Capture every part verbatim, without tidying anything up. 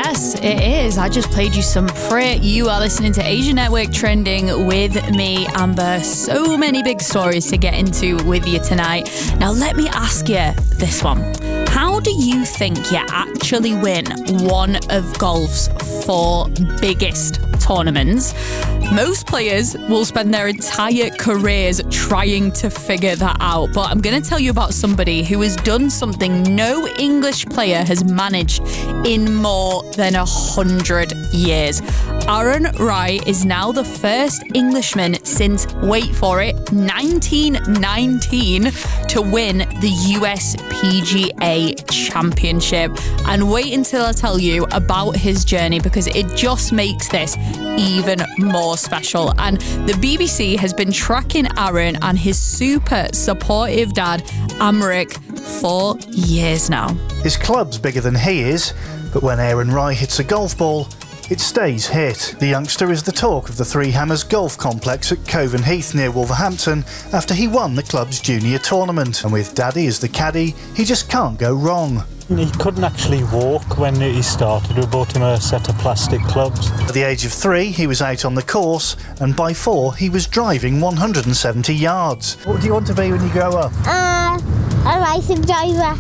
Yes, it is. I just played you some Prit. You are listening to Asia Network Trending with me, Amber. So many big stories to get into with you tonight. Now, let me ask you this one. How do you think you actually win one of golf's four biggest tournaments? Most players will spend their entire careers trying to figure that out, but I'm going to tell you about somebody who has done something no English player has managed in more than a hundred years. Aaron Rai is now the first Englishman since, wait for it, nineteen nineteen to win the U S P G A Championship. And wait until I tell you about his journey, because it just makes this even more special. And the B B C has been tracking Aaron and his super supportive dad, Amrik, for years now. His club's bigger than he is, but when Aaron Rai hits a golf ball, it stays hit. The youngster is the talk of the Three Hammers Golf Complex at Coven Heath near Wolverhampton after he won the club's junior tournament. And with Daddy as the caddy, he just can't go wrong. He couldn't actually walk when he started. We bought him a set of plastic clubs. At the age of three, he was out on the course, and by four, he was driving one hundred seventy yards. What do you want to be when you grow up? Uh, a racing driver.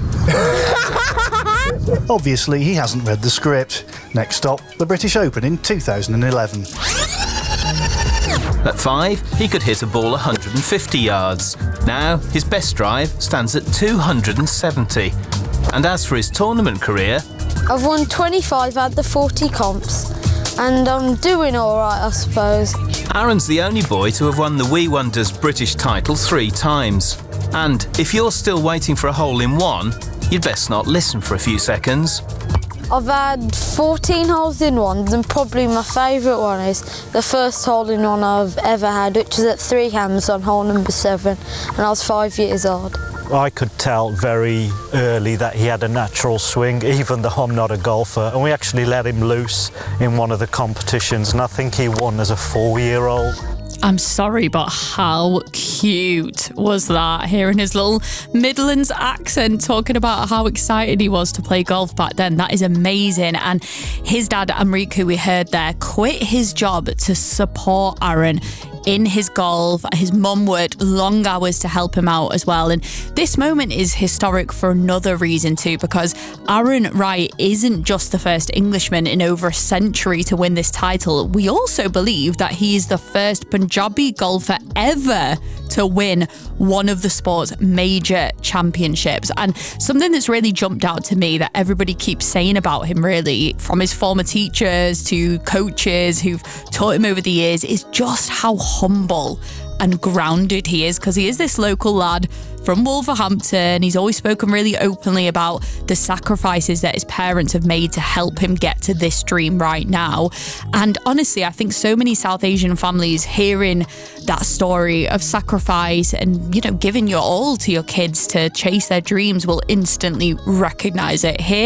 Obviously, he hasn't read the script. Next stop, the British Open in two thousand eleven. At five, he could hit a ball one hundred fifty yards. Now, his best drive stands at two hundred seventy. And as for his tournament career, I've won twenty-five out of the forty comps, and I'm doing all right, I suppose. Aaron's the only boy to have won the Wee Wonders British title three times. And if you're still waiting for a hole-in-one, you'd best not listen for a few seconds. I've had fourteen holes-in-ones, and probably my favourite one is the first hole-in-one I've ever had, which was at Three Hammers on hole number seven, and I was five years old. I could tell very early that he had a natural swing, even though I'm not a golfer, and we actually let him loose in one of the competitions, and I think he won as a four-year-old. I'm sorry, but how cute was that? Hearing his little Midlands accent talking about how excited he was to play golf back then. That is amazing. And his dad, Amrik, who we heard there, quit his job to support Aaron in his golf. His mum worked long hours to help him out as well. And this moment is historic for another reason too, because Aaron Rai isn't just the first Englishman in over a century to win this title. We also believe that he is the first Punjabi golfer ever to win one of the sport's major championships. And something that's really jumped out to me that everybody keeps saying about him, really, from his former teachers to coaches who've taught him over the years, is just how humble and grounded he is, because he is this local lad from Wolverhampton. He's always spoken really openly about the sacrifices that his parents have made to help him get to this dream right now. And honestly, I think so many South Asian families hearing that story of sacrifice and, you know, giving your all to your kids to chase their dreams will instantly recognise it. Here